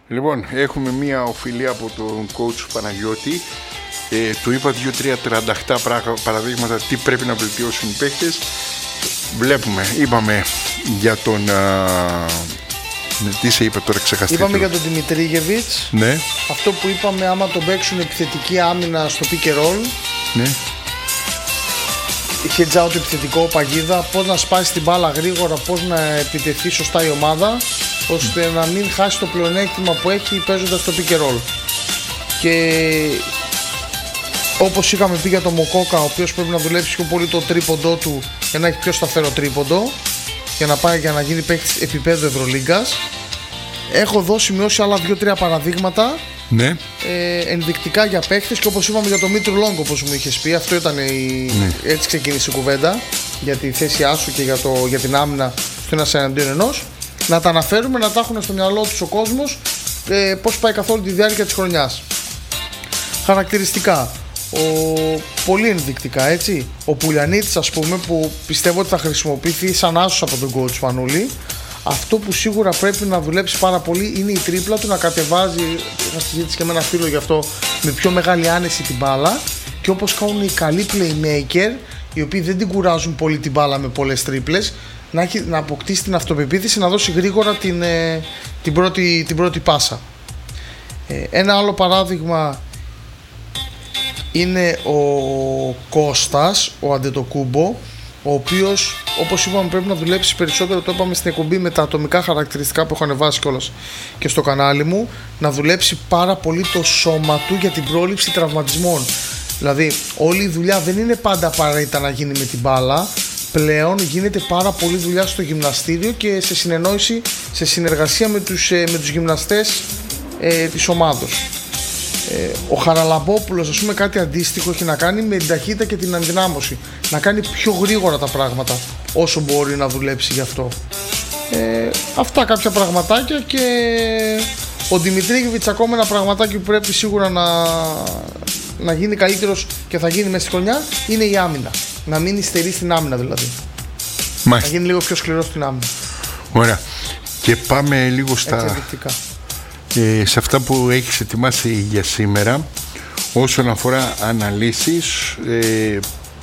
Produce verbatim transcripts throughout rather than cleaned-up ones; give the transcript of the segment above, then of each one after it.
Λοιπόν, έχουμε μία οφειλία από τον coach Παναγιώτη. Ε, του είπα δύο-τρία τριανταχτά παραδείγματα τι πρέπει να βελτιώσουν οι παίχτες. Βλέπουμε, είπαμε για τον... Α, τι σε είπα τώρα, ξεχαστείτε. Είπαμε για τον Δημητρίγεβιτς. Ναι. Αυτό που είπαμε, άμα τον παίξουν επιθετική άμυνα στο pick and roll. Ναι. Hedge out επιθετικό παγίδα, πώς να σπάσει την μπάλα γρήγορα, πώς να επιτεθεί σωστά η ομάδα, ώστε να μην χάσει το πλεονέκτημα που έχει παίζοντας το pick and roll. Και όπως είχαμε πει για τον Μοκόκα, ο οποίος πρέπει να δουλέψει πιο πολύ το τρίποντό του για να έχει πιο σταθερό τρίποντο, για να πάει για να γίνει παίκτης επίπεδου Ευρωλίγκας. Έχω εδώ σημειώσει άλλα δύο τρία παραδείγματα. Ναι. Ε, ενδεικτικά για παίχτες, και όπως είπαμε για τον Μήτρου Λόγκ, όπως μου είχες πει, αυτό ήταν η... ναι. Έτσι ξεκίνησε η κουβέντα για τη θέση άσου και για, το... για την άμυνα στο ένας εναντίον ενός. Να τα αναφέρουμε, να τα έχουν στο μυαλό τους ο κόσμος, ε, πώς πάει καθ' όλη τη διάρκεια της χρονιάς. Χαρακτηριστικά, ο... πολύ ενδεικτικά, έτσι. Ο Πουλιανίτης, ας πούμε, που πιστεύω ότι θα χρησιμοποιηθεί σαν άσος από τον coach Πανούλη. Αυτό που σίγουρα πρέπει να δουλέψει πάρα πολύ είναι η τρίπλα του, να κατεβάζει, είχα συζήτηση και με ένα φίλο γι' αυτό, με πιο μεγάλη άνεση την μπάλα, και όπως κάνουν οι καλοί playmaker, οι οποίοι δεν την κουράζουν πολύ την μπάλα με πολλές τρίπλες, να, έχει, να αποκτήσει την αυτοπεποίθηση, να δώσει γρήγορα την, την, πρώτη, την πρώτη πάσα. Ε, ένα άλλο παράδειγμα είναι ο Κώστας, ο Αντετοκούμπο, ο οποίος, όπως είπαμε, πρέπει να δουλέψει περισσότερο. Το είπαμε στην εκπομπή με τα ατομικά χαρακτηριστικά που έχω ανεβάσει κιόλας και στο κανάλι μου, να δουλέψει πάρα πολύ το σώμα του για την πρόληψη τραυματισμών. Δηλαδή, όλη η δουλειά δεν είναι πάντα απαραίτητα να γίνει με την μπάλα. Πλέον γίνεται πάρα πολύ δουλειά στο γυμναστήριο και σε συνεννόηση, σε συνεργασία με τους, με τους γυμναστές ε, της ομάδος. Ε, ο Χαραλαμπόπουλος, ας πούμε, κάτι αντίστοιχο έχει να κάνει με την ταχύτητα και την ενδυνάμωση. Να κάνει πιο γρήγορα τα πράγματα όσο μπορεί να δουλέψει γι' αυτό. Ε, αυτά κάποια πραγματάκια. Και ο Δημητρίγεβιτς, ακόμα ένα πραγματάκι που πρέπει σίγουρα να, να γίνει καλύτερος και θα γίνει μέσα στη χρονιά, είναι η άμυνα. Να μην υστερεί στην άμυνα δηλαδή. Μάλιστα. Να γίνει λίγο πιο σκληρός στην άμυνα. Ωραία. Και πάμε λίγο στα... Ε, σε αυτά που έχεις ετοιμάσει για σήμερα όσον αφορά αναλύσεις, ε,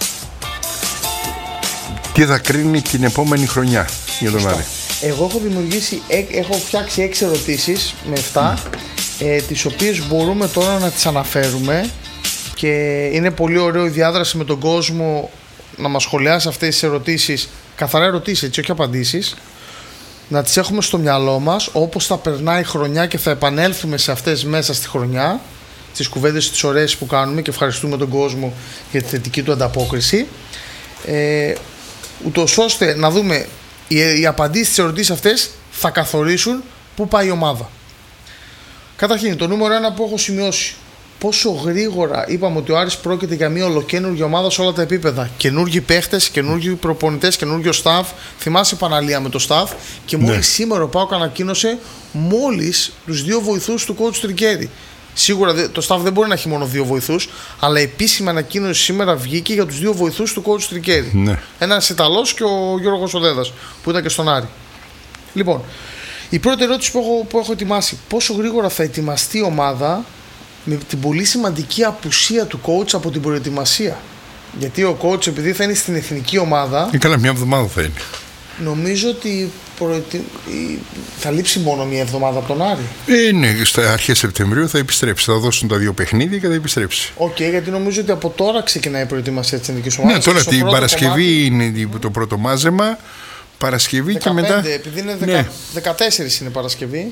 τι θα κρίνει την επόμενη χρονιά για τον Άρη. Εγώ έχω δημιουργήσει, έχω φτιάξει έξι ερωτήσεις με εφτά, mm. ε, τις οποίες μπορούμε τώρα να τις αναφέρουμε, και είναι πολύ ωραίο η διάδραση με τον κόσμο να μας σχολιάσει αυτές τις ερωτήσεις, καθαρά ερωτήσεις, έτσι, όχι απαντήσεις. Να τις έχουμε στο μυαλό μας όπως θα περνάει η χρονιά και θα επανέλθουμε σε αυτές μέσα στη χρονιά, τις κουβέντες τις ωραίες που κάνουμε, και ευχαριστούμε τον κόσμο για τη θετική του ανταπόκριση, ε, ούτως ώστε να δούμε οι, οι απαντήσεις στις ερωτήσεις αυτές θα καθορίσουν πού πάει η ομάδα. Καταρχήν, το νούμερο ένα που έχω σημειώσει: πόσο γρήγορα είπαμε ότι ο Άρης πρόκειται για μια ολοκαίνουργια ομάδα σε όλα τα επίπεδα. Καινούργιοι παίχτες, καινούργιοι προπονητές, καινούργιο staff. Θυμάσαι Παναλία με το staff. Και μόλις ναι. σήμερα ο ΠΑΟΚ ανακοίνωσε μόλις τους δύο βοηθούς του coach Τρικέρι. Σίγουρα το staff δεν μπορεί να έχει μόνο δύο βοηθούς, αλλά επίσημη ανακοίνωση σήμερα βγήκε για τους δύο βοηθούς του coach Τρικέρι. Ναι. Ένας Ιταλός και ο Γιώργος Οδέδας που ήταν και στον Άρη. Λοιπόν, η πρώτη ερώτηση που έχω, που έχω ετοιμάσει: πόσο γρήγορα θα ετοιμαστεί η ομάδα με την πολύ σημαντική απουσία του coach από την προετοιμασία. Γιατί ο coach, επειδή θα είναι στην εθνική ομάδα, ή καλά μια εβδομάδα θα είναι, νομίζω ότι προετοι... θα λείψει μόνο μια εβδομάδα από τον Άρη. Είναι στα αρχές Σεπτεμβρίου, θα επιστρέψει. Θα δώσουν τα δύο παιχνίδια και θα επιστρέψει. Οκ, okay, γιατί νομίζω ότι από τώρα ξεκινάει η προετοιμασία της εθνικής ομάδας. Ναι, τώρα την Παρασκευή κομμάτι... είναι το πρώτο μάζεμα. Παρασκευή δεκαπέντε, και μετά. Επειδή είναι δεκα... ναι. δεκατέσσερις είναι Παρασκευή.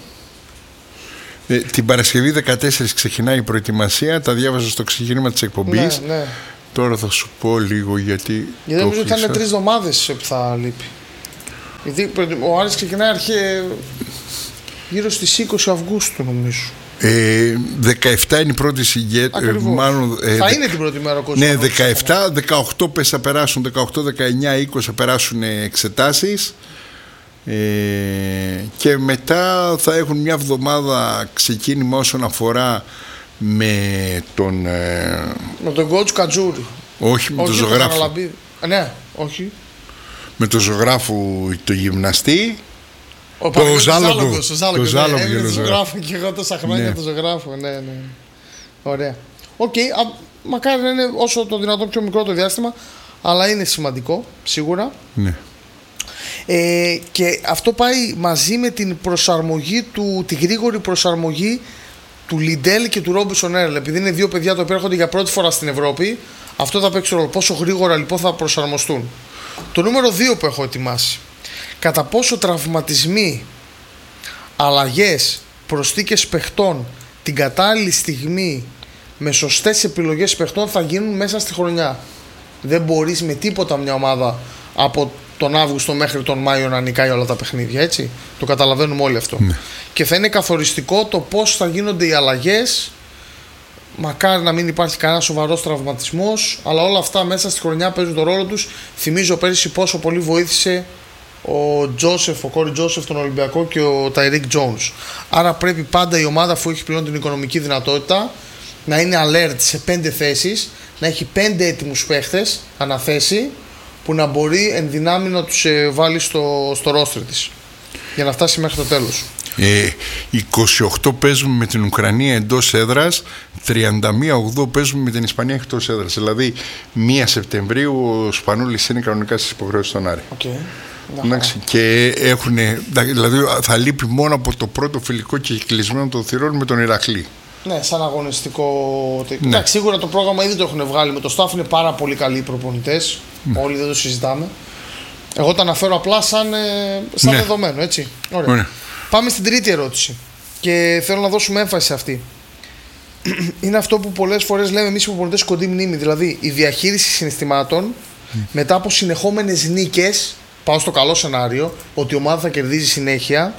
Ε, την Παρασκευή δεκατέσσερις ξεκινάει η προετοιμασία. Τα διάβαζα στο ξεκίνημα της εκπομπής. Ναι, ναι. Τώρα θα σου πω λίγο γιατί. Γιατί νομίζω ότι θα είναι τρεις εβδομάδες που θα λείπει. Γιατί ο Άρης ξεκινάει αρχέ... γύρω στις είκοσι Αυγούστου, νομίζω. Ε, δεκαεπτά είναι η πρώτη συγκέντρωση. Ε, θα είναι την πρώτη μέρα ο κόσμος. Ναι, δεκαεπτά, δεκαοκτώ πες θα περάσουν, δεκαοκτώ, δεκαεννιά, είκοσι θα περάσουν εξετάσεις. Ε, και μετά θα έχουν μια εβδομάδα ξεκίνημα όσον αφορά με τον ε, με τον coach Κατζούρη. Όχι, με όχι τον ζωγράφο. Ναι, όχι. Με τον ζωγράφο, το γυμναστή. Ο το Ζάλογο. Το Ζάλογο. Ναι, το ζωγράφω και εγώ τόσα χρόνια, ναι. Το ζωγράφω. Ναι, ναι. Ωραία. Οκ. Okay. Μακάρι να είναι όσο το δυνατόν πιο μικρό το διάστημα, αλλά είναι σημαντικό, σίγουρα. Ναι. Ε, και αυτό πάει μαζί με την προσαρμογή του, τη γρήγορη προσαρμογή του Λιντέλ και του Ρόμπινσον Έρλ. Επειδή είναι δύο παιδιά τα οποία έρχονται για πρώτη φορά στην Ευρώπη, αυτό θα παίξει ρόλο. Πόσο γρήγορα λοιπόν θα προσαρμοστούν. Το νούμερο δύο που έχω ετοιμάσει. Κατά πόσο τραυματισμοί, αλλαγές, προσθήκες παιχτών την κατάλληλη στιγμή με σωστές επιλογές παιχτών θα γίνουν μέσα στη χρονιά. Δεν μπορείς με τίποτα μια ομάδα από τον Αύγουστο μέχρι τον Μάιο να νικάει όλα τα παιχνίδια, έτσι. Το καταλαβαίνουμε όλοι αυτό. Ναι. Και θα είναι καθοριστικό το πώς θα γίνονται οι αλλαγές. Μακάρι να μην υπάρχει κανένα σοβαρός τραυματισμός, αλλά όλα αυτά μέσα στη χρονιά παίζουν τον ρόλο τους. Θυμίζω πέρυσι πόσο πολύ βοήθησε ο Τζόσεφ, ο Κόρι Τζόσεφ τον Ολυμπιακό και ο Ταϊρίκ Τζόουνς. Άρα πρέπει πάντα η ομάδα, αφού έχει πλέον την οικονομική δυνατότητα, να είναι alert σε πέντε θέσεις, να έχει πέντε έτοιμους παίχτες αναθέσει, που να μπορεί εν δυνάμει να τους ε, βάλει στο, στο ρόστρι της για να φτάσει μέχρι το τέλος. Ε, είκοσι οκτώ παίζουμε με την Ουκρανία εντός έδρας, τριάντα μία ογδόη παίζουμε με την Ισπανία εκτός έδρας. Δηλαδή πρώτη Σεπτεμβρίου ο Σπανούλης είναι κανονικά στις υποχρεώσεις στον Άρη. Okay. Εντάξει, και έχουν, δηλαδή θα λείπει μόνο από το πρώτο φιλικό και κλεισμένο των θυρών με τον Ηρακλή. Ναι, σαν αγωνιστικό. Ναι. Εντάξει, σίγουρα το πρόγραμμα ήδη το έχουν βγάλει με το staff, είναι πάρα πολύ καλοί οι προπονητές. Ναι. Όλοι δεν το συζητάμε. Εγώ το αναφέρω απλά σαν, σαν ναι. δεδομένο, έτσι. Ωραία. Ναι. Πάμε στην τρίτη ερώτηση. Και θέλω να δώσουμε έμφαση σε αυτή. Είναι αυτό που πολλές φορές λέμε εμείς οι προπονητές κοντή μνήμη. Δηλαδή η διαχείριση συναισθημάτων mm. μετά από συνεχόμενες νίκες. Πάω στο καλό σενάριο, ότι η ομάδα θα κερδίζει συνέχεια,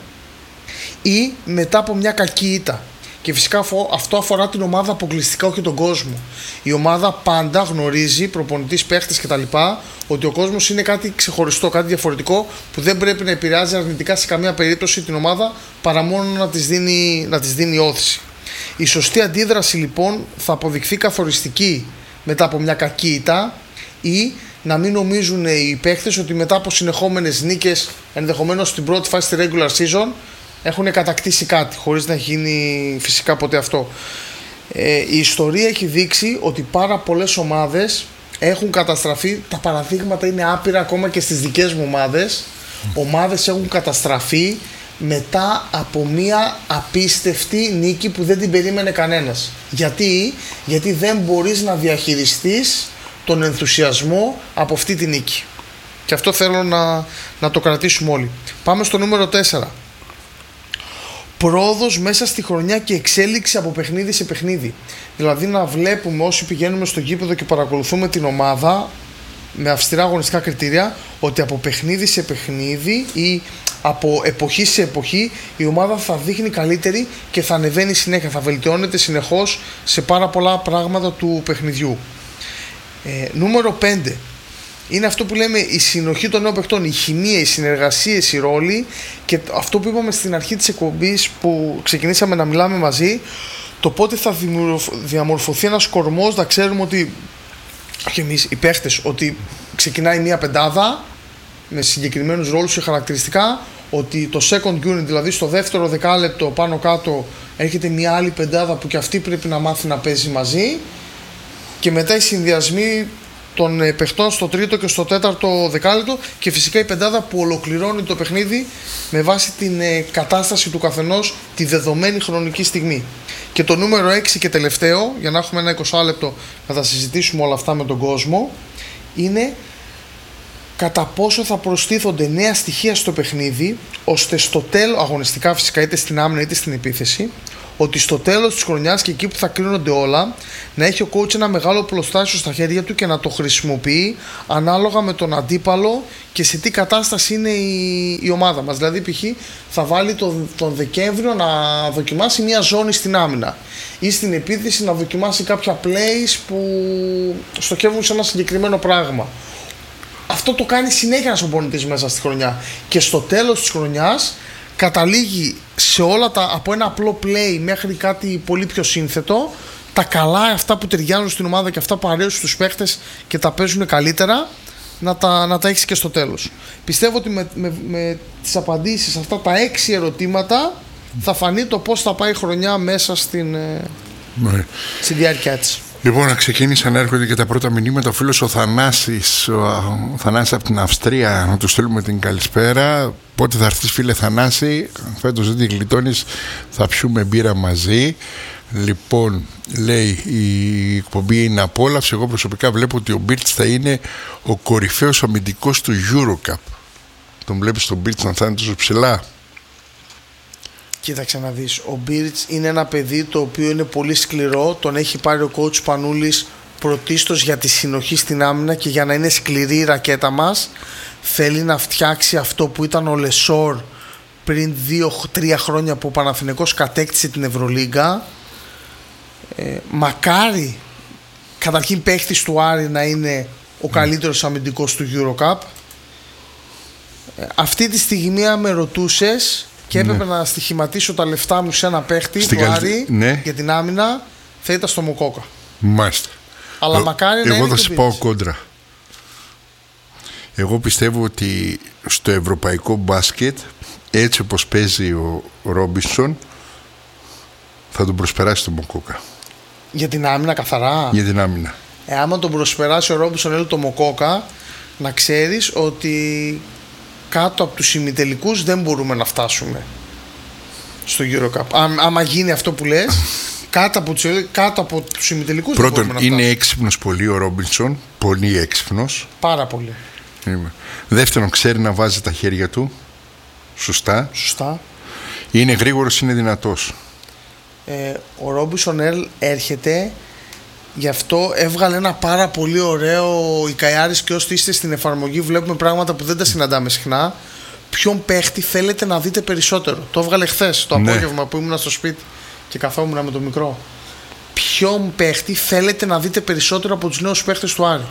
ή μετά από μια κακή ήττα. Και φυσικά αυτό αφορά την ομάδα αποκλειστικά, όχι τον κόσμο. Η ομάδα πάντα γνωρίζει, προπονητής, παίχτες κτλ., ότι ο κόσμος είναι κάτι ξεχωριστό, κάτι διαφορετικό, που δεν πρέπει να επηρεάζει αρνητικά σε καμία περίπτωση την ομάδα, παρά μόνο να της δίνει, να της δίνει όθηση. Η σωστή αντίδραση λοιπόν θα αποδειχθεί καθοριστική μετά από μια κακή ήττα, ή να μην νομίζουν οι παίχτες ότι μετά από συνεχόμενες νίκες, ενδεχομένως στην πρώτη φάση στη regular season, έχουν κατακτήσει κάτι, χωρίς να γίνει φυσικά ποτέ αυτό. Ε, η ιστορία έχει δείξει ότι πάρα πολλές ομάδες έχουν καταστραφεί, τα παραδείγματα είναι άπειρα ακόμα και στις δικές μου ομάδες. Ομάδες έχουν καταστραφεί μετά από μια απίστευτη νίκη που δεν την περίμενε κανένας. Γιατί, Γιατί δεν μπορείς να διαχειριστείς τον ενθουσιασμό από αυτή τη νίκη. Και αυτό θέλω να, να το κρατήσουμε όλοι. Πάμε στο νούμερο τέσσερα. Πρόοδος μέσα στη χρονιά και εξέλιξη από παιχνίδι σε παιχνίδι. Δηλαδή να βλέπουμε όσοι πηγαίνουμε στο γήπεδο και παρακολουθούμε την ομάδα με αυστηρά αγωνιστικά κριτήρια, ότι από παιχνίδι σε παιχνίδι ή από εποχή σε εποχή η ομάδα θα δείχνει καλύτερη και θα ανεβαίνει συνέχεια, θα βελτιώνεται συνεχώς σε πάρα πολλά πράγματα του παιχνιδιού. Ε, νούμερο πέντε είναι αυτό που λέμε η συνοχή των νέων παιχτών, η χημεία, οι συνεργασίες, οι ρόλοι, και αυτό που είπαμε στην αρχή της εκπομπής που ξεκινήσαμε να μιλάμε μαζί, το πότε θα διαμορφωθεί ένας κορμός, να ξέρουμε ότι, όχι εμείς οι παίχτες, ότι ξεκινάει μια πεντάδα με συγκεκριμένους ρόλους και χαρακτηριστικά, ότι το second unit, δηλαδή στο δεύτερο δεκάλεπτο πάνω κάτω έρχεται μια άλλη πεντάδα που και αυτή πρέπει να μάθει να παίζει μαζί, και μετά οι συνδυασμοί των παιχτών στο τρίτο και στο τέταρτο δεκάλεπτο, και φυσικά η πεντάδα που ολοκληρώνει το παιχνίδι με βάση την κατάσταση του καθενός τη δεδομένη χρονική στιγμή. Και το νούμερο έξι και τελευταίο, για να έχουμε ένα είκοσι λεπτό να τα συζητήσουμε όλα αυτά με τον κόσμο, είναι κατά πόσο θα προστίθονται νέα στοιχεία στο παιχνίδι, ώστε στο τέλος, αγωνιστικά φυσικά, είτε στην άμυνα είτε στην επίθεση, ότι στο τέλος της χρονιάς και εκεί που θα κρίνονται όλα, να έχει ο coach ένα μεγάλο πλωστάσιο στα χέρια του και να το χρησιμοποιεί ανάλογα με τον αντίπαλο και σε τι κατάσταση είναι η, η ομάδα μας. Δηλαδή π.χ. θα βάλει τον, τον Δεκέμβριο να δοκιμάσει μια ζώνη στην άμυνα ή στην επίθεση να δοκιμάσει κάποια plays που στοχεύουν σε ένα συγκεκριμένο πράγμα. Αυτό το κάνει συνέχεια ένας προπονητής μέσα στη χρονιά, και στο τέλος της χρονιάς καταλήγει σε όλα τα, από ένα απλό play μέχρι κάτι πολύ πιο σύνθετο, τα καλά, αυτά που ταιριάζουν στην ομάδα και αυτά που αρέσουν στους παίχτες και τα παίζουν καλύτερα, να τα, να τα έχεις και στο τέλος. Πιστεύω ότι με, με, με τις απαντήσεις σε αυτά τα έξι ερωτήματα θα φανεί το πώς θα πάει η χρονιά μέσα στην, ναι. στη διάρκεια της. Λοιπόν, ξεκίνησαν να έρχονται και τα πρώτα μηνύματα. Ο φίλος ο Θανάσης, ο, ο Θανάσης από την Αυστρία, να του στείλουμε την καλησπέρα. Πότε θα έρθεις, φίλε Θανάση? Φέτος δεν τη γλιτώνεις, θα πιούμε μπύρα μαζί. Λοιπόν, λέει, η εκπομπή είναι απόλαυση. Εγώ προσωπικά βλέπω ότι ο Μπίρτς θα είναι ο κορυφαίος αμυντικός του Eurocup. Τον βλέπεις τον Μπίρτς να θα είναι τόσο ψηλά? Κοίταξε να δεις, ο Μπίρτς είναι ένα παιδί το οποίο είναι πολύ σκληρό. Τον έχει πάρει ο coach Πανούλης πρωτίστως για τη συνοχή στην άμυνα και για να είναι σκληρή η ρακέτα μας. Θέλει να φτιάξει αυτό που ήταν ο Λεσόρ πριν δύο τρία χρόνια που ο Παναθηναϊκός κατέκτησε την Ευρωλίγκα. ε, Μακάρι καταρχήν παίχτης του Άρη να είναι ο καλύτερος αμυντικός του Eurocup. ε, Αυτή τη στιγμή αν με ρωτούσες και έπρεπε ναι. να στοιχηματίσω τα λεφτά μου σε ένα παίχτη Στην του καλ... Άρη ναι. για την άμυνα, θα ήταν στο Μοκόκα. Μάλιστα. Αλλά ε, μακάρι εγώ να είναι θα σου πάω κόντρα. Εγώ πιστεύω ότι στο ευρωπαϊκό μπάσκετ, έτσι όπως παίζει ο Ρόμπινσον, θα τον προσπεράσει τον Μοκόκα. Για την άμυνα καθαρά? Για την άμυνα. Ε, άμα τον προσπεράσει ο Ρόμπινσον έλει το Μοκόκα, να ξέρεις ότι κάτω από τους ημιτελικούς δεν μπορούμε να φτάσουμε στο Eurocup. Ά, άμα γίνει αυτό που λες, κάτω από τους, κάτω από τους ημιτελικούς δεν μπορούμε να φτάσουμε. Πρώτον, είναι έξυπνος πολύ ο Ρόμπινσον, πολύ έξυπνος. Πάρα πολύ. Είμαι. Δεύτερον, ξέρει να βάζει τα χέρια του σωστά. Σωστά. Είναι γρήγορος, είναι δυνατός. Ε, ο Ρόμπινσον Ερλ έρχεται, γι' αυτό έβγαλε ένα πάρα πολύ ωραίο Ικαϊάρης, και όσοι είστε στην εφαρμογή βλέπουμε πράγματα που δεν τα συναντάμε συχνά. Ποιον παίχτη θέλετε να δείτε περισσότερο? Το έβγαλε χθες το ναι. απόγευμα που ήμουν στο σπίτι και καθόμουν με το μικρό. Ποιον παίχτη θέλετε να δείτε περισσότερο από τους νέους παίχτες του Άρη?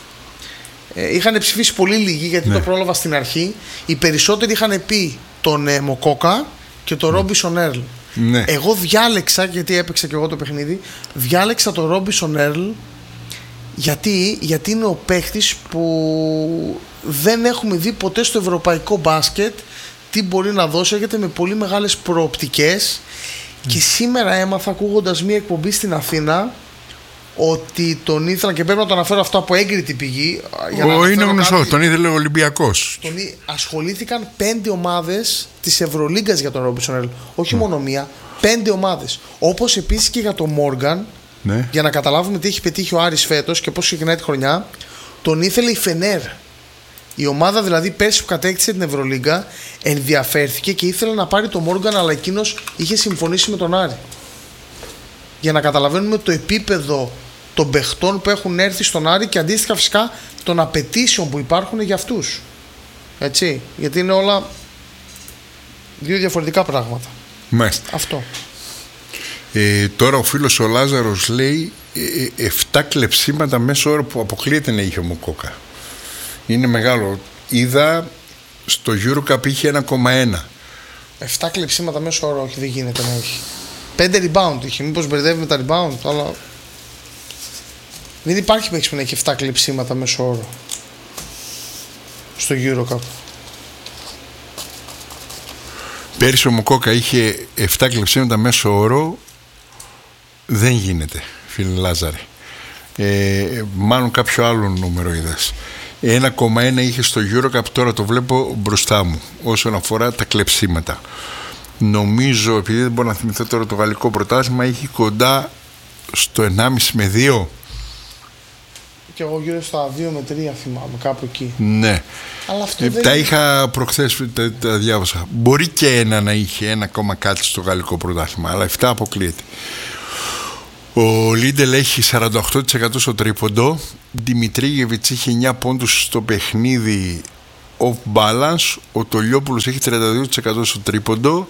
Ε, είχαν ψηφίσει πολύ λίγοι γιατί ναι. το πρόλαβα στην αρχή. Οι περισσότεροι είχαν πει τον ε, Μοκόκα και τον Ρόμπινσον Ερλ. Ναι. Εγώ διάλεξα, γιατί έπαιξα και εγώ το παιχνίδι, διάλεξα τον Ρόμπινσον Ερλ γιατί, γιατί είναι ο παίχτης που δεν έχουμε δει ποτέ στο ευρωπαϊκό μπάσκετ τι μπορεί να δώσει. Έρχεται με πολύ μεγάλες προοπτικές mm. και σήμερα έμαθα ακούγοντας μία εκπομπή στην Αθήνα ότι τον ήθελα, και πρέπει να το αναφέρω αυτό από έγκριτη πηγή. Για να ο, είναι γνωστό, κάτι, τον ήθελε ο Ολυμπιακός. Τον, ασχολήθηκαν πέντε ομάδες της Ευρωλίγκας για τον Ρόμπινσον Ερλ. Όχι mm. μόνο μία, πέντε ομάδες. Όπως επίσης και για τον Μόργαν, ναι. για να καταλάβουμε τι έχει πετύχει ο Άρης φέτος και πώς ξεκινάει τη χρονιά. Τον ήθελε η Φενέρ. Η ομάδα δηλαδή πέρσι που κατέκτησε την Ευρωλίγκα ενδιαφέρθηκε και ήθελε να πάρει τον Μόργαν, αλλά εκείνος είχε συμφωνήσει με τον Άρη. Για να καταλαβαίνουμε το επίπεδο των παιχτών που έχουν έρθει στον Άρη και αντίστοιχα φυσικά των απαιτήσεων που υπάρχουν για αυτούς. Έτσι, γιατί είναι όλα δύο διαφορετικά πράγματα. Μάλιστα. Αυτό. Ε, τώρα ο φίλος ο Λάζαρος λέει ε, εφτά κλεψίματα μέσω όρο που αποκλείεται να είχε ο Μοκόκα. Είναι μεγάλο. Είδα στο Eurocup είχε ένα κόμμα ένα. εφτά κλεψίματα μέσω όρο, όχι, δεν γίνεται να έχει. πέντε rebound είχε, μήπως μπερδεύει με τα rebound, αλλά δεν υπάρχει παίκτης που να έχει εφτά κλεψίματα μέσω όρο στο Eurocup. Πέρυσι ο Μοκόκα είχε εφτά κλεψίματα μέσω όρο. Δεν γίνεται, φίλε Λάζαρε. Ε, μάλλον κάποιο άλλο νούμερο είδες. ένα κόμμα ένα είχε στο Eurocup, τώρα το βλέπω μπροστά μου όσον αφορά τα κλεψίματα. Νομίζω, επειδή δεν μπορώ να θυμηθώ τώρα το γαλλικό πρωτάθλημα, είχε κοντά στο ενάμιση με δύο. Και εγώ γύρω στα δύο με τρία θυμάμαι, κάπου εκεί. Ναι. Αλλά αυτό ε, δεν... Τα είχα προχθές, τα, τα διάβασα. Μπορεί και ένα να είχε, ένα ακόμα κάτι στο γαλλικό πρωτάθλημα, αλλά εφτά αποκλείεται. Ο Λίντελ έχει σαράντα οκτώ τοις εκατό στο τρίποντο. Δημητρίγεβιτς είχε εννιά πόντους στο παιχνίδι off balance. Ο Τολιόπουλος έχει τριάντα δύο τοις εκατό στο τρίποντο.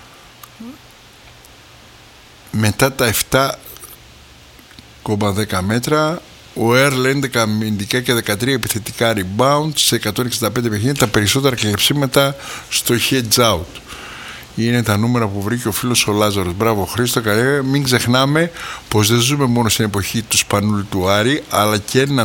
Μετά τα επτά κόμμα δέκα μέτρα, ο Ερλ έντεκα αμυντικά και δεκατρία επιθετικά rebound σε εκατόν εξήντα πέντε παιχνίδια. Τα περισσότερα κλεψίματα στο heads out. Είναι τα νούμερα που βρήκε ο φίλος ο Λάζαρος. Μπράβο Χρήστο, καλέ. Μην ξεχνάμε πως δεν ζούμε μόνο στην εποχή του Σπανούλη του Άρη, αλλά και έναν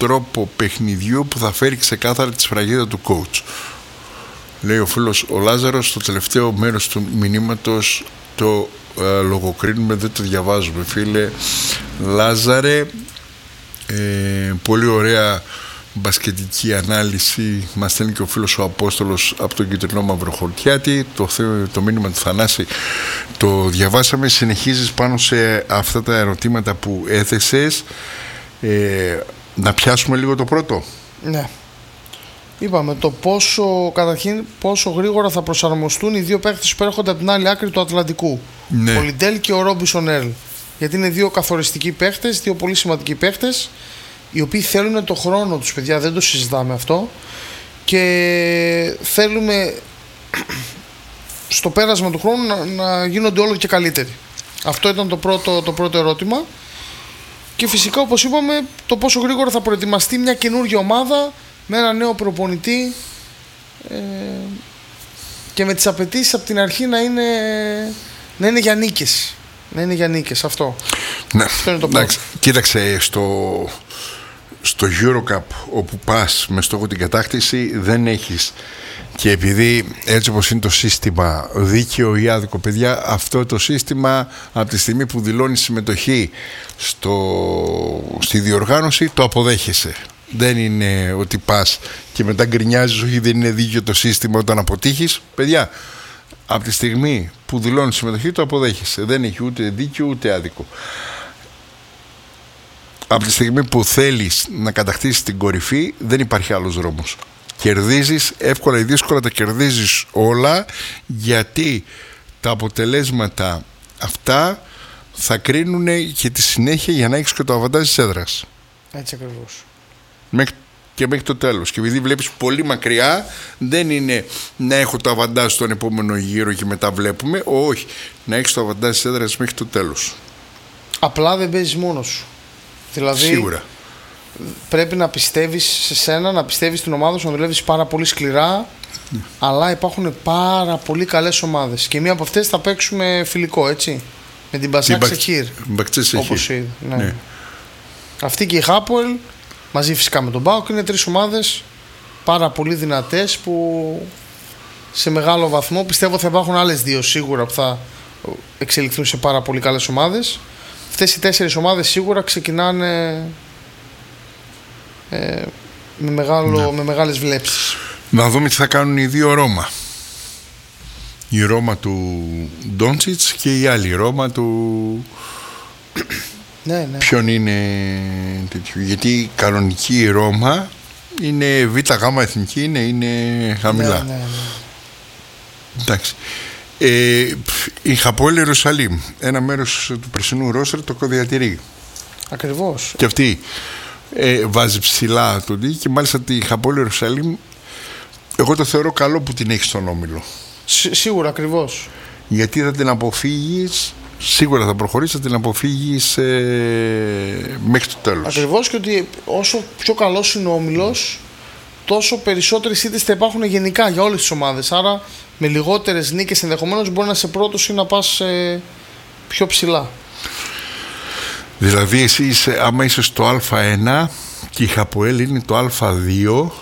τρόπο παιχνιδιού που θα φέρει ξεκάθαρα τη σφραγίδα του coach. Λέει ο φίλος ο Λάζαρος, στο τελευταίο μέρος του μηνύματος το ε, λογοκρίνουμε, δεν το διαβάζουμε φίλε Λάζαρε. Ε, πολύ ωραία μπασκετική ανάλυση μας στέλνει και ο φίλος ο Απόστολος από τον Κιτρινό Μαυροχορτιάτη. Το, το μήνυμα του Θανάση το διαβάσαμε. Συνεχίζεις πάνω σε αυτά τα ερωτήματα που έθεσες. ε, να πιάσουμε λίγο το πρώτο. Ναι. Είπαμε το πόσο, καταρχήν, πόσο γρήγορα θα προσαρμοστούν οι δύο παίκτες που έρχονται από την άλλη άκρη του Ατλαντικού. Ναι. Ο Λιντέλ και ο Ρόμπινσον Ερλ. Γιατί είναι δύο καθοριστικοί παίκτες, δύο πολύ σημαντικοί παίκτες, οι οποίοι θέλουν το χρόνο τους, παιδιά, δεν το συζητάμε αυτό. Και θέλουμε στο πέρασμα του χρόνου να, να γίνονται όλο και καλύτεροι. Αυτό ήταν το πρώτο, το πρώτο ερώτημα. Και φυσικά, όπως είπαμε, το πόσο γρήγορα θα προετοιμαστεί μια καινούργια ομάδα με ένα νέο προπονητή ε, και με τις απαιτήσεις από την αρχή να είναι, να είναι για νίκες. Να είναι για νίκες, αυτό. Ναι. Αυτό είναι το πρώτο. Εντάξει, κοίταξε, στο, στο EuroCup όπου πας με στόχο την κατάκτηση δεν έχεις. Και επειδή έτσι όπως είναι το σύστημα δίκαιο ή άδικο, παιδιά, αυτό το σύστημα από τη στιγμή που δηλώνει συμμετοχή στο, στη διοργάνωση το αποδέχεσαι. Δεν είναι ότι πας και μετά γκρινιάζεις, όχι δεν είναι δίκαιο το σύστημα όταν αποτύχεις. Παιδιά, από τη στιγμή που δηλώνει συμμετοχή το αποδέχεσαι. Δεν έχει ούτε δίκαιο ούτε άδικο. Από τη στιγμή που θέλεις να κατακτήσεις την κορυφή δεν υπάρχει άλλος δρόμος. Κερδίζεις εύκολα ή δύσκολα, τα κερδίζεις όλα, γιατί τα αποτελέσματα αυτά θα κρίνουν και τη συνέχεια για να έχεις και το αβαντάζ της έδρας. Έτσι ακριβώς. Μέχρι, και μέχρι το τέλος. Και επειδή βλέπεις πολύ μακριά, δεν είναι να έχω το αβαντάζ στον επόμενο γύρο και μετά βλέπουμε. Όχι, να έχεις το αβαντάζ της έδρας μέχρι το τέλος. Απλά δεν παίζεις μόνος σου. Δηλαδή, σίγουρα πρέπει να πιστεύεις σε σένα, να πιστεύεις στην ομάδα σου, να δουλεύεις πάρα πολύ σκληρά. Mm. Αλλά υπάρχουν πάρα πολύ καλές ομάδες. Και μία από αυτές θα παίξουμε φιλικό, έτσι. Με την Μπασάκ Σεχίρ. Όπως είδε. Ναι. Ναι. Αυτή και η Χάποελ, μαζί φυσικά με τον Μπάουκ, είναι τρεις ομάδες πάρα πολύ δυνατές που σε μεγάλο βαθμό πιστεύω θα υπάρχουν άλλες δύο σίγουρα που θα εξελιχθούν σε πάρα πολύ καλές ομάδες. Αυτές οι τέσσερις ομάδες σίγουρα ξεκινάνε ε, με, μεγάλο, ναι. με μεγάλες βλέψεις. Να δούμε τι θα κάνουν οι δύο Ρώμα. Η Ρώμα του Ντόντσιτς και η άλλη Ρώμα του... Ναι, ναι. Ποιον είναι τέτοιο? Γιατί η κανονική Ρώμα είναι β' γ' εθνική, είναι, είναι χαμηλά. Ναι, ναι, ναι. Εντάξει. Ε, η Χαποέλ Ιερουσαλήμ, ένα μέρος του περσινού ρόστερ, το διατηρεί. Ακριβώς. Και αυτή ε, βάζει ψηλά τον τύχη και μάλιστα τη Χαποέλ Ιερουσαλήμ εγώ το θεωρώ καλό που την έχει στον όμιλο. Σ, σίγουρα, ακριβώς. Γιατί θα την αποφύγεις, σίγουρα θα προχωρήσεις, θα την αποφύγεις ε, μέχρι το τέλος. Ακριβώς, και ότι όσο πιο καλός είναι ο όμιλος, τόσο περισσότερες ήττες θα υπάρχουν γενικά για όλες τις ομάδες. Άρα με λιγότερες νίκες ενδεχομένως μπορεί να είσαι πρώτος ή να πας ε, πιο ψηλά. Δηλαδή εσύ είσαι, άμα είσαι στο Α ένα και η Χαποέλ είναι το Α δύο,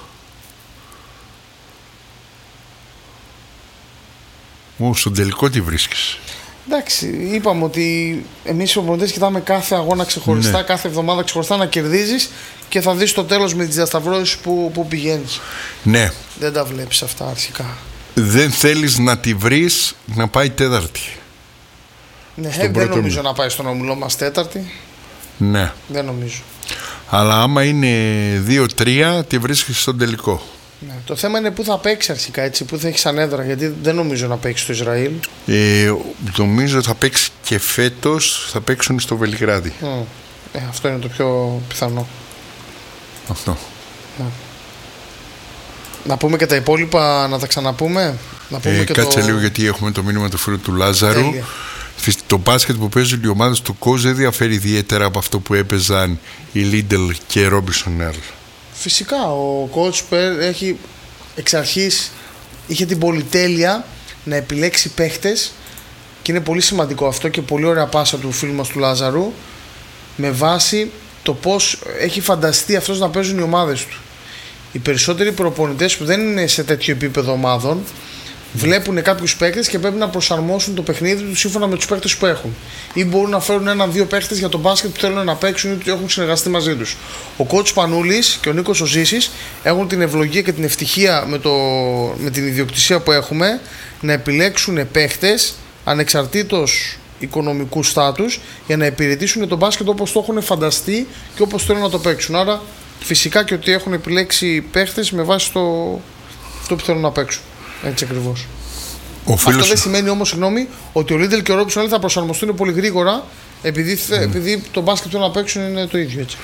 Ω, στον τελικό τι βρίσκεις? Εντάξει, είπαμε ότι εμείς οι προπονητές κοιτάμε κάθε αγώνα ξεχωριστά, ναι. κάθε εβδομάδα ξεχωριστά να κερδίζεις και θα δεις το τέλος με τις διασταυρώσεις που, που πηγαίνεις. Ναι. Δεν τα βλέπεις αυτά αρχικά. Δεν θέλεις να τη βρεις να πάει τέταρτη. Ναι, ε, δεν νομίζω μη. να πάει στον όμιλό μας τέταρτη. Ναι. Δεν νομίζω. Αλλά άμα είναι δύο τρία τη βρίσκεις στον τελικό. Ναι, το θέμα είναι πού θα παίξει αρχικά, έτσι, πού θα έχει σαν έδρα, γιατί δεν νομίζω να παίξει στο Ισραήλ. Ε, νομίζω θα παίξει και φέτος, θα παίξουν στο Βελιγράδι. Mm. Ε, αυτό είναι το πιο πιθανό. Αυτό. Ναι. Να πούμε και τα υπόλοιπα, να τα ξαναπούμε. Να πούμε ε, και κάτσε το... λίγο, γιατί έχουμε το μήνυμα του φίλου του Λάζαρου. Τέλεια. Το μπάσκετ που παίζουν οι ομάδες του Κόζ δεν διαφέρει ιδιαίτερα από αυτό που έπαιζαν οι Λίντελ και Ρόμπινσον Ερλ. Φυσικά, ο coach έχει εξ αρχής είχε την πολυτέλεια να επιλέξει παίχτες και είναι πολύ σημαντικό αυτό και πολύ ωραία πάσα του φίλου μας του Λάζαρου με βάση το πώς έχει φανταστεί αυτός να παίζουν οι ομάδες του. Οι περισσότεροι προπονητές που δεν είναι σε τέτοιο επίπεδο ομάδων βλέπουν κάποιους παίκτες και πρέπει να προσαρμόσουν το παιχνίδι τους σύμφωνα με τους παίκτες που έχουν. Ή μπορούν να φέρουν έναν-δύο παίκτες για τον μπάσκετ που θέλουν να παίξουν ή ότι έχουν συνεργαστεί μαζί τους. Ο coach Πανούλης και ο Νίκος Οζήσης έχουν την ευλογία και την ευτυχία με, το, με την ιδιοκτησία που έχουμε να επιλέξουν παίκτες ανεξαρτήτως οικονομικού στάτους για να υπηρετήσουν τον μπάσκετ όπως το έχουν φανταστεί και όπως θέλουν να το παίξουν. Άρα φυσικά και ότι έχουν επιλέξει παίκτες με βάση το, αυτό που θέλουν να παίξουν. Έτσι ακριβώς. Αυτό δεν σημαίνει όμως, συγγνώμη, ότι ο Λίντελ και ο Ρόμπινσον θα προσαρμοστούν πολύ γρήγορα επειδή, mm. επειδή το μπάσκετ του να παίξουν είναι το ίδιο έτσι.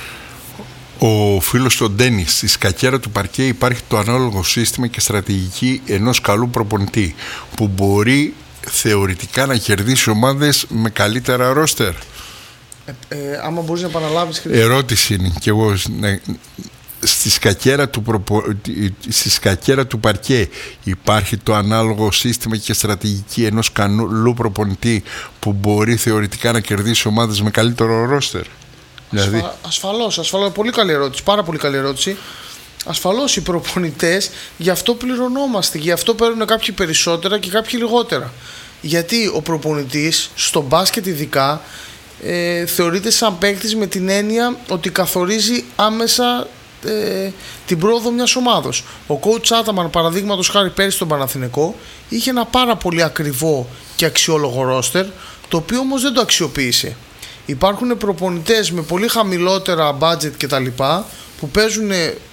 Ο φίλος του Ντένις, στη σκακέρα του παρκέ υπάρχει το ανάλογο σύστημα και στρατηγική ενός καλού προπονητή που μπορεί θεωρητικά να κερδίσει ομάδες με καλύτερα ρόστερ. Ε, ε, άμα μπορείς να επαναλάβεις. Ερώτηση είναι και εγώ. Ναι, στη σκακέρα του, προπο... στη σκακέρα του παρκέ υπάρχει το ανάλογο σύστημα και στρατηγική ενός καλού προπονητή που μπορεί θεωρητικά να κερδίσει ομάδες με καλύτερο ρόστερ. Δηλαδή... Ασφα... Ασφαλώς, ασφαλώς, πολύ καλή ερώτηση, πάρα πολύ καλή ερώτηση. Ασφαλώς οι προπονητές γι' αυτό πληρωνόμαστε, γι' αυτό παίρνουν κάποιοι περισσότερα και κάποιοι λιγότερα. Γιατί ο προπονητής στο μπάσκετ ειδικά ε, θεωρείται σαν παίκτης με την έννοια ότι καθορίζει άμεσα ε, την πρόοδο μιας ομάδος. Ο coach Ataman, παραδείγματος χάρη πέρυσι στον Παναθηναϊκό, είχε ένα πάρα πολύ ακριβό και αξιόλογο ρόστερ, το οποίο όμως δεν το αξιοποίησε. Υπάρχουν προπονητές με πολύ χαμηλότερα budget κτλ. Που παίζουν,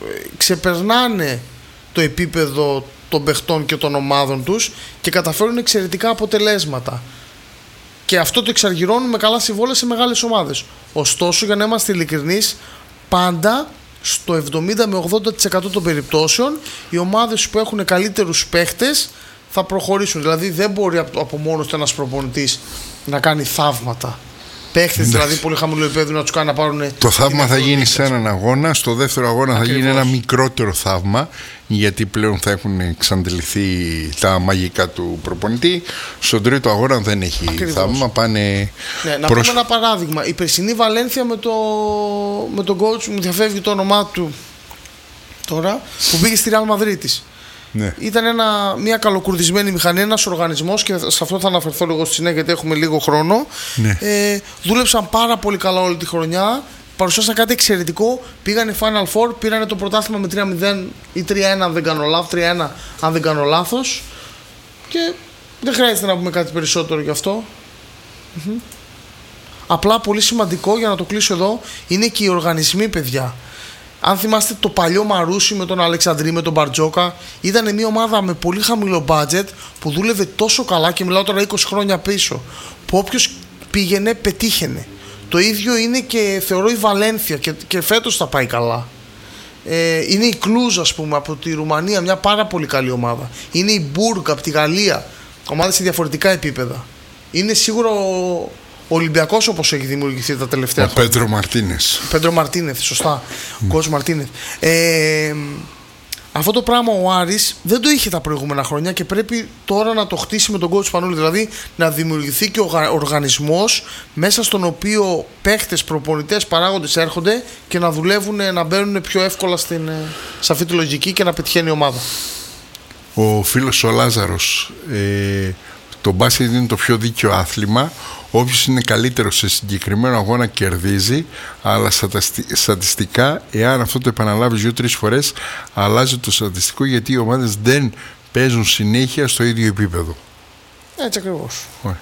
ξεπερνάνε το επίπεδο των παιχτών και των ομάδων τους και καταφέρουν εξαιρετικά αποτελέσματα. Και αυτό το εξαργυρώνουν με καλά συμβόλαια σε μεγάλες ομάδες. Ωστόσο, για να είμαστε ειλικρινείς, πάντα στο εβδομήντα με ογδόντα τοις εκατό των περιπτώσεων οι ομάδες που έχουν καλύτερους παίχτες θα προχωρήσουν. Δηλαδή δεν μπορεί από μόνος του ένας προπονητής να κάνει θαύματα. Παίχτες δηλαδή πολύ χαμηλό επίπεδο να τους κάνει να πάρουν. Το θαύμα θα γίνει σε έναν αγώνα. Στο δεύτερο αγώνα Ακριβώς. θα γίνει ένα μικρότερο θαύμα, γιατί πλέον θα έχουν εξαντληθεί τα μαγικά του προπονητή. Στον τρίτο αγώνα δεν έχει Ακριβώς. θαύμα. Πάνε ναι, να προς... πούμε ένα παράδειγμα. Η περσινή Βαλένθια με, το... με τον coach, μου διαφεύγει το όνομά του τώρα, που πήγε στη Real Μαδρίτης. Ναι. Ήταν ένα, μια καλοκουρδισμένη μηχανή, ένας οργανισμός, και σε αυτό θα αναφερθώ λίγο στη συνέχεια γιατί έχουμε λίγο χρόνο. Ναι. Ε, δούλεψαν πάρα πολύ καλά όλη τη χρονιά, παρουσιάσαν κάτι εξαιρετικό, πήγανε Final Four, πήρανε το πρωτάθλημα με τρία μηδέν ή τρία ένα αν δεν κάνω λάθος, τρία ένα αν δεν κάνω λάθος, και δεν χρειάζεται να πούμε κάτι περισσότερο γι' αυτό. Mm-hmm. Απλά πολύ σημαντικό, για να το κλείσω εδώ, είναι και οι οργανισμοί, παιδιά. Αν θυμάστε το παλιό Μαρούσι με τον Αλεξανδρή, με τον Μπαρτζόκα, ήταν μια ομάδα με πολύ χαμηλό budget που δούλευε τόσο καλά, και μιλάω τώρα είκοσι χρόνια πίσω, που όποιος πήγαινε πετύχαινε. Το ίδιο είναι και θεωρώ η Βαλένθια, και, και φέτος θα πάει καλά. Ε, είναι η Κλούζ, ας πούμε, από τη Ρουμανία, μια πάρα πολύ καλή ομάδα. Είναι η Μπουργκ από τη Γαλλία, ομάδα σε διαφορετικά επίπεδα. Είναι σίγουρο ο Ολυμπιακός όπως έχει δημιουργηθεί τα τελευταία χρόνια. Ο Πέντρο Μαρτίνεθ. Πέντρο Μαρτίνεθ, σωστά. Ο coach Μαρτίνεθ. Ε, αυτό το πράγμα ο Άρης δεν το είχε τα προηγούμενα χρόνια και πρέπει τώρα να το χτίσει με τον coach Πανούλη. Δηλαδή να δημιουργηθεί και ο οργανισμός μέσα στον οποίο παίχτες, προπονητές, παράγοντες έρχονται και να δουλεύουν, να μπαίνουν πιο εύκολα στην, σε αυτή τη λογική και να πετυχαίνει η ομάδα. Ο φίλος ο Λάζαρος, ε, το μπάσκετ είναι το πιο δίκαιο άθλημα. Όποιος είναι καλύτερος σε συγκεκριμένο αγώνα κερδίζει, αλλά στατιστικά, εάν αυτό το επαναλάβει δύο-τρεις φορές, αλλάζει το στατιστικό, γιατί οι ομάδες δεν παίζουν συνέχεια στο ίδιο επίπεδο. Έτσι ακριβώς. Ωραία.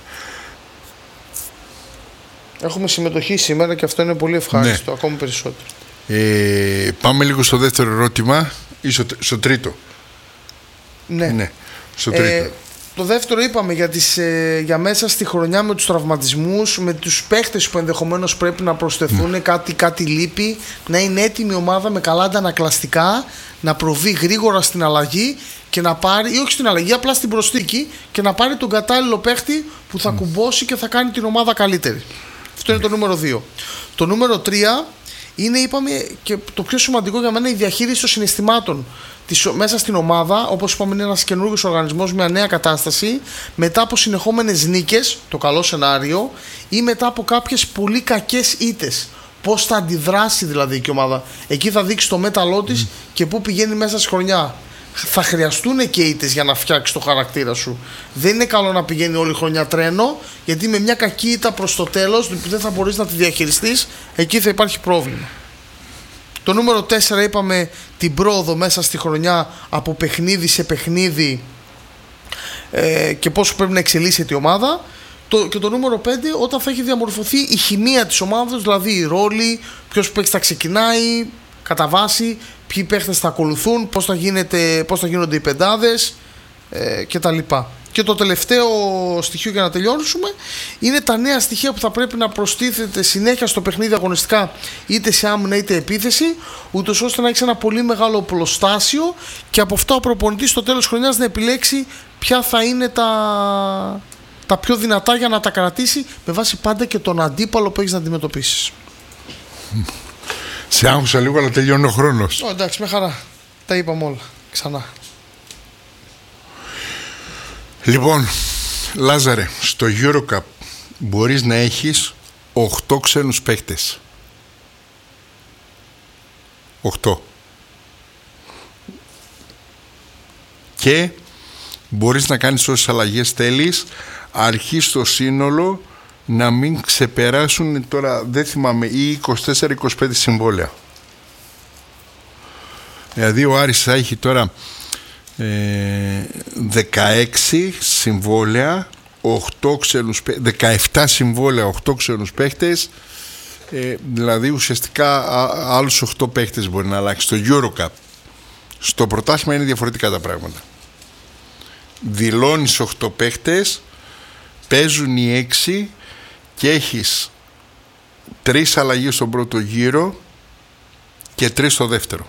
Έχουμε συμμετοχή σήμερα και αυτό είναι πολύ ευχάριστο, ναι. Ακόμη περισσότερο. Ε, πάμε λίγο στο δεύτερο ερώτημα ή στο, στο τρίτο. Ναι. ναι στο τρίτο. Ε, Το δεύτερο είπαμε για, τις, ε, για μέσα στη χρονιά με τους τραυματισμούς, με τους παίχτες που ενδεχομένως πρέπει να προσθεθούν, mm. κάτι, κάτι λείπει, να είναι έτοιμη η ομάδα με καλά αντανακλαστικά, να προβεί γρήγορα στην αλλαγή και να πάρει, ή όχι στην αλλαγή, απλά στην προσθήκη, και να πάρει τον κατάλληλο παίχτη που θα mm. κουμπώσει και θα κάνει την ομάδα καλύτερη. Αυτό είναι το νούμερο δύο. Το νούμερο τρία είναι, είπαμε, και το πιο σημαντικό για μένα, η διαχείριση των συναισθημάτων μέσα στην ομάδα. Όπως είπαμε, είναι ένας καινούργιος οργανισμός, μια νέα κατάσταση, μετά από συνεχόμενες νίκες, το καλό σενάριο, ή μετά από κάποιες πολύ κακές ήττες. πώς θα αντιδράσει δηλαδή και η ομάδα. Εκεί θα δείξει το μέταλλό της mm. και πού πηγαίνει μέσα στη χρονιά. Θα χρειαστούν και ήττες για να φτιάξει το χαρακτήρα σου. Δεν είναι καλό να πηγαίνει όλη η χρονιά τρένο, γιατί με μια κακή ήττα προς το τέλος που δεν θα μπορείς να τη διαχειριστείς, εκεί θα υπάρχει πρόβλημα. Το νούμερο τέσσερα είπαμε την πρόοδο μέσα στη χρονιά από παιχνίδι σε παιχνίδι ε, και πόσο πρέπει να εξελίσσεται η ομάδα. Το, και το νούμερο πέντε όταν θα έχει διαμορφωθεί η χημεία της ομάδας, δηλαδή οι ρόλοι, ποιος παίκτης θα ξεκινάει κατά βάση, ποιοι παίχτες θα ακολουθούν, πώς θα, γίνεται, πώς θα γίνονται οι πεντάδες ε, κτλ. Και το τελευταίο στοιχείο για να τελειώσουμε είναι τα νέα στοιχεία που θα πρέπει να προστίθεται συνέχεια στο παιχνίδι αγωνιστικά, είτε σε άμυνα είτε επίθεση, ούτως ώστε να έχει ένα πολύ μεγάλο πλωστάσιο και από αυτά ο προπονητής στο τέλος χρονιάς να επιλέξει ποια θα είναι τα, τα πιο δυνατά για να τα κρατήσει με βάση πάντα και τον αντίπαλο που έχεις να αντιμετωπίσεις. Σε άγχωσα λίγο, αλλά τελειώνει ο χρόνος. Ω, εντάξει, με χαρά. Τα είπαμε όλα. Ξανά. Λοιπόν, Λάζαρε, στο EuroCup μπορείς να έχεις οκτώ ξένους παίκτες. οκτώ. Και μπορείς να κάνεις όσες αλλαγές θέλεις, αρκεί στο σύνολο να μην ξεπεράσουν, τώρα δεν θυμάμαι, ή είκοσι τέσσερα είκοσι πέντε συμβόλαια. Δηλαδή ο Άρης θα έχει τώρα ε, δεκαέξι συμβόλαια, οκτώ ξένους, δεκαεπτά συμβόλαια, οκτώ ξένους παίχτες, ε, δηλαδή ουσιαστικά α, άλλους οκτώ παίχτες μπορεί να αλλάξει. Στο EuroCup, στο πρωτάθλημα είναι διαφορετικά τα πράγματα. Δηλώνεις οκτώ παίχτες, παίζουν οι έξι και έχεις τρεις αλλαγές στον πρώτο γύρο και τρεις στο δεύτερο.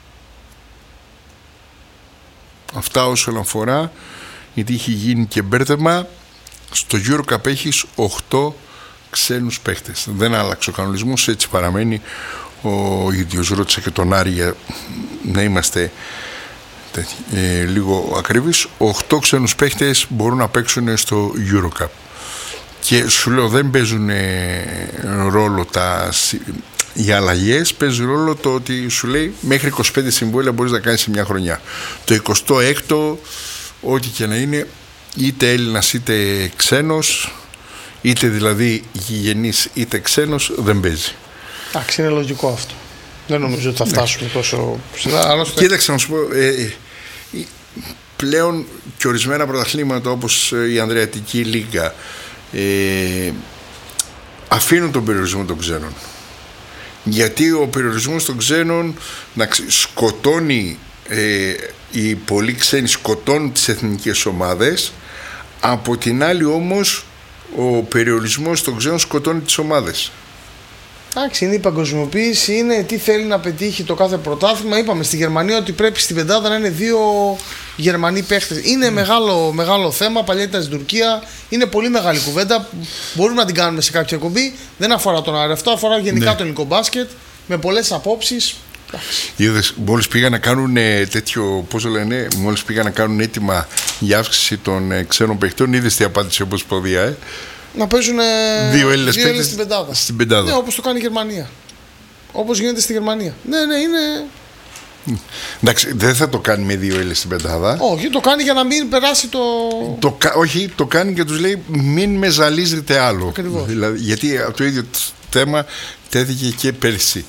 Αυτά όσον αφορά, γιατί έχει γίνει και μπέρδεμα. Στο EuroCup έχεις οκτώ ξένους παίχτες. Δεν άλλαξε ο κανονισμός, έτσι παραμένει. Ο ίδιος ρώτησε και τον Άρη για να είμαστε ε, λίγο ακριβείς. οκτώ ξένους παίχτες μπορούν να παίξουν στο EuroCup. Και σου λέω, δεν παίζουν ρόλο τα, οι αλλαγές, παίζει ρόλο το ότι σου λέει μέχρι είκοσι πέντε συμβόλαια μπορείς να κάνεις σε μια χρονιά. Το εικοστό έκτο, ό,τι και να είναι, είτε Έλληνας είτε ξένος, είτε δηλαδή γηγενής είτε ξένος, δεν παίζει. Εντάξει, είναι λογικό αυτό. Δεν νομίζω ότι θα φτάσουμε ναι. τόσο ψηλά. Άλλωστε... Κοίταξε να σου πω, ε, ε, πλέον και ορισμένα πρωταθλήματα όπως η Ανδριατική Λίγκα ε, αφήνουν τον περιορισμό των ξένων. Γιατί ο περιορισμός των ξένων να σκοτώνει, ε, οι πολλοί ξένοι σκοτώνουν τις εθνικές ομάδες, από την άλλη όμως ο περιορισμός των ξένων σκοτώνει τις ομάδες. Εντάξει, είναι η παγκοσμιοποίηση, είναι τι θέλει να πετύχει το κάθε πρωτάθλημα. Είπαμε στη Γερμανία ότι πρέπει στην πεντάδα να είναι δύο Γερμανοί παίχτες. Είναι mm. μεγάλο, μεγάλο θέμα. Παλιά ήταν στην Τουρκία. Είναι πολύ μεγάλη κουβέντα. Μπορούμε να την κάνουμε σε κάποια εκπομπή. Δεν αφορά τον Άρη. Αυτό αφορά γενικά ναι. το ελληνικό μπάσκετ. Με πολλές απόψεις. Είδες, μόλις πήγαν να κάνουν τέτοιο, πώς το λένε, μόλις πήγαν να κάνουν έτοιμα για αύξηση των ε, ξένων παιχτών, είδες τι απάντησε όπως ποδία, ε. Να παίζουν δύο Έλληνες παίκτες στην πεντάδα. Στην πεντάδα. Ναι, όπως το κάνει η Γερμανία. Όπως γίνεται στη Γερμανία. Ναι, ναι, είναι. Εντάξει, δεν θα το κάνει με δύο Έλληνες στην πεντάδα. Όχι, το κάνει για να μην περάσει το. το όχι, το κάνει και τους λέει μην με ζαλίζετε άλλο. Ακριβώς. Δηλαδή, γιατί το ίδιο θέμα τέθηκε και πέρσι.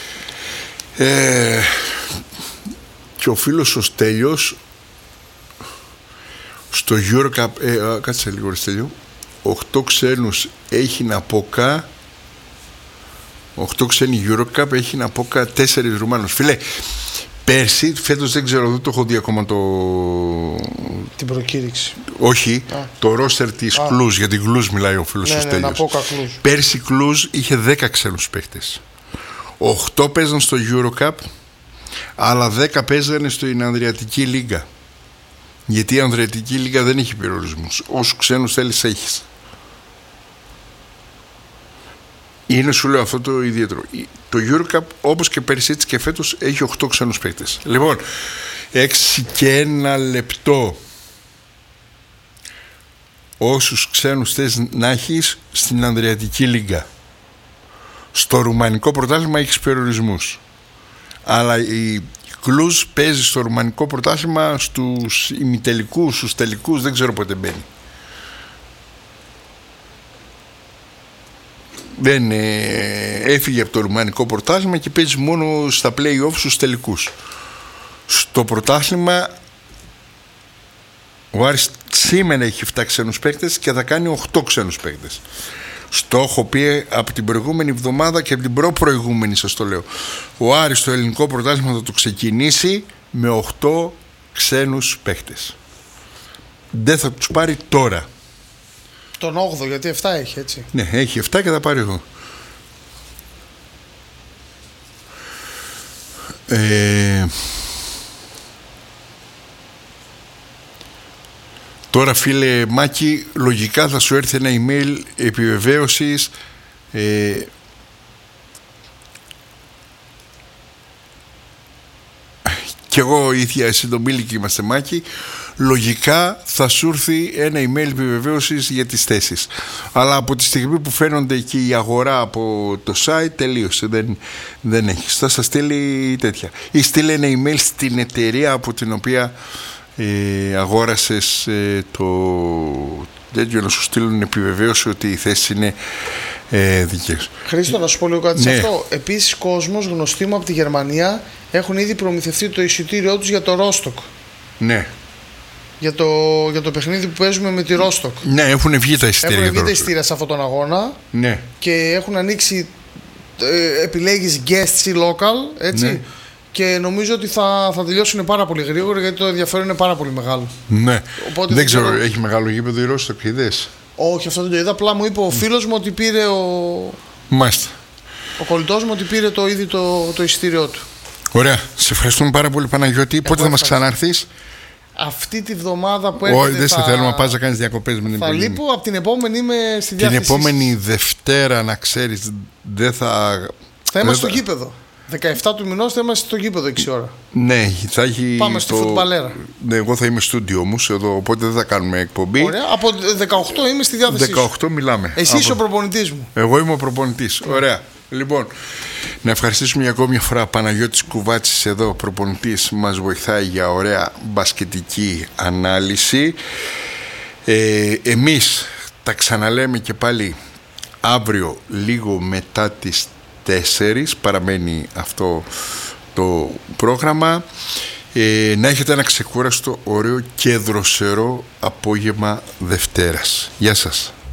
Ε, και ο φίλος ο Στέλιος στο EuroCup, ε, κάτσε λίγο ρε Στέλιο, οκτώ ξένους έχει να πω κα οκτώ ξένοι EuroCup έχει να πω κα τέσσερις Ρουμάνους. Φίλε, πέρσι, φέτος δεν ξέρω, δεν το έχω δει ακόμα το... την προκήρυξη. Όχι, Α. το ρόστερ της Α. Κλουζ, για την Κλουζ μιλάει ο φίλος ναι, ο Στέλιος. Ναι, να πω κα Κλουζ. Πέρσι Κλουζ είχε δέκα ξένους παίχτες. οκτώ παίζαν στο EuroCup, αλλά δέκα παίζανε στην Ανδριατική Λίγκα. Γιατί η Ανδριατική Λίγκα δεν έχει περιορισμούς. Όσους ξένους θέλεις έχεις. Είναι, σου λέω, αυτό το ιδιαίτερο. Το EuroCup, όπως και πέρυσι έτσι και φέτος, έχει οκτώ ξένους παίκτες. Λοιπόν, έξι και ένα λεπτό. Όσους ξένους θες να έχεις στην Ανδριατική Λίγκα. Στο ρουμανικό πρωτάθλημα έχεις περιορισμούς. Αλλά η Κλουζ παίζει στο ρουμανικό πρωτάθλημα στους ημιτελικούς, στους τελικούς, δεν ξέρω πότε μπαίνει. Δεν ε, έφυγε από το ρουμανικό πρωτάθλημα και παίζει μόνο στα play-off στους τελικούς. Στο πρωτάθλημα ο Άρης σήμερα έχει επτά ξένους παίκτες και θα κάνει οκτώ ξένους παίκτες. Στο έχω πει από την προηγούμενη εβδομάδα και από την προ-προηγούμενη, σας το λέω. Ο Άρης στο ελληνικό πρωτάθλημα θα το ξεκινήσει με οκτώ ξένους παίκτες. Δεν θα τους πάρει τώρα. Τον όγδοο, γιατί επτά έχει, έτσι. Ναι, έχει επτά και θα πάρει εγώ. Ε... Τώρα, φίλε Μάκη, λογικά θα σου έρθει ένα email επιβεβαίωσης ε, και εγώ ίδια συντομήλικη είμαστε, Μάκη. Λογικά θα σου έρθει ένα email επιβεβαίωσης για τις θέσεις. Αλλά από τη στιγμή που φαίνονται και η αγορά από το site, τελείωσε, δεν, δεν έχεις. Θα σας στείλει τέτοια. Ή στείλει ένα email στην εταιρεία από την οποία Ε, αγόρασες ε, το τέτοιο, να σου στείλουν επιβεβαίωση ότι η θέση είναι ε, δικές. Χρήστο, να σου πω λίγο κάτι ναι. σε αυτό. Επίσης, κόσμος γνωστοί μου από τη Γερμανία έχουν ήδη προμηθευτεί το εισιτήριό τους για το Ρόστοκ. Ναι. Για το, για το παιχνίδι που παίζουμε με τη Ρόστοκ. Ναι, έχουν βγει τα εισιτήρια. Έχουν βγει τα εισιτήρια σε αυτόν τον αγώνα. Ναι. Και έχουν ανοίξει, ε, επιλέγεις guest ή local, έτσι. Ναι. Και νομίζω ότι θα, θα τελειώσουν πάρα πολύ γρήγορα, γιατί το ενδιαφέρον είναι πάρα πολύ μεγάλο. Ναι. Οπότε δεν ξέρω, ξέρω, έχει μεγάλο γήπεδο η Ρόστοκ, είδες? Όχι, αυτό δεν το είδα. Απλά μου είπε ο φίλος μου ότι πήρε ο. Μάλιστα. Ο κολλητός μου ότι πήρε το ήδη το, το εισιτήριό του. Ωραία. Σε ευχαριστούμε πάρα πολύ, Παναγιώτη. Πότε θα μας ξανάρθεις? Αυτή τη βδομάδα που έρχεται. Όχι, δεν θα... σε θέλω να πας να κάνεις διακοπές με την Θα λείπω, από την επόμενη είμαι στη διάθεση. Την επόμενη Δευτέρα, να ξέρεις, δεν θα. Θα είμαστε στο γήπεδο. δεκαεφτά του μηνός θα είμαστε στο γήπεδο έξι ώρα. Ναι, θα έχει. Πάμε στη το... φουτμπαλέρα. Ναι, εγώ θα είμαι στο στούντιό μου εδώ, οπότε δεν θα κάνουμε εκπομπή. Ωραία, από δεκαοκτώ είμαι στη διάθεσή σου. δεκαοκτώ μιλάμε. Εσύ από... είσαι ο προπονητής μου. Εγώ είμαι ο προπονητής. Ωραία. Λοιπόν, να ευχαριστήσουμε για ακόμη μια φορά Παναγιώτης Κουβάτσης εδώ, προπονητής, μας βοηθάει για ωραία μπασκετική ανάλυση. Ε, εμείς τα ξαναλέμε και πάλι αύριο λίγο μετά τις τέσσερις, παραμένει αυτό το πρόγραμμα. Ε, να έχετε ένα ξεκούραστο, ωραίο και δροσερό απόγευμα Δευτέρας. Γεια σας.